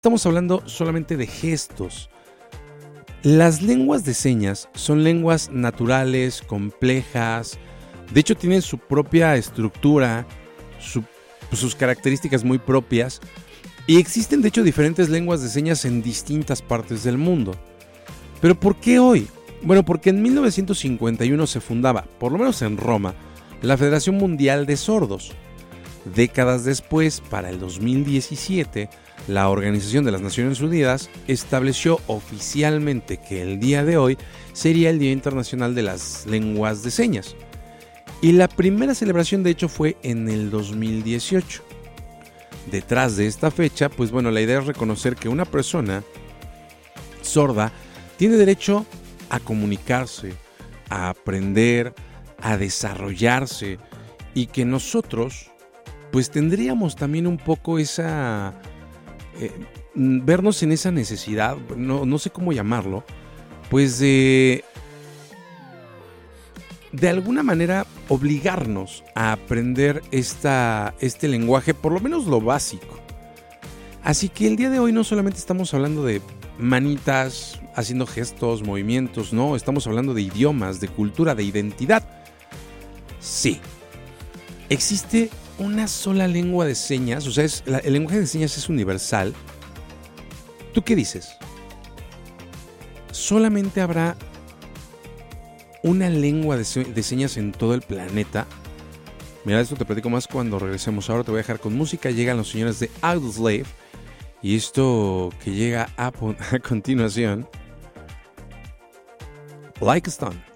estamos hablando solamente de gestos. Las lenguas de señas son lenguas naturales, complejas. De hecho, tienen su propia estructura, sus características muy propias. Y existen, de hecho, diferentes lenguas de señas en distintas partes del mundo. ¿Pero por qué hoy? Bueno, porque en 1951 se fundaba, por lo menos en Roma, la Federación Mundial de Sordos. Décadas después, para el 2017, la Organización de las Naciones Unidas estableció oficialmente que el día de hoy sería el Día Internacional de las Lenguas de Señas. Y la primera celebración, de hecho, fue en el 2018. Detrás de esta fecha, pues bueno, la idea es reconocer que una persona sorda tiene derecho a comunicarse, a aprender, a desarrollarse, y que nosotros pues tendríamos también un poco esa vernos en esa necesidad, no sé cómo llamarlo, pues de alguna manera obligarnos a aprender este lenguaje, por lo menos lo básico. Así que el día de hoy no solamente estamos hablando de manitas, haciendo gestos, movimientos, no, estamos hablando de idiomas, de cultura, de identidad. Sí, existe una sola lengua de señas, o sea, el lenguaje de señas es universal. ¿Tú qué dices? ¿Solamente habrá una lengua de señas en todo el planeta? Mira, esto te platico más cuando regresemos. Ahora te voy a dejar con música. Llegan los señores de Audioslave. Y esto que llega a continuación, Like a Stone.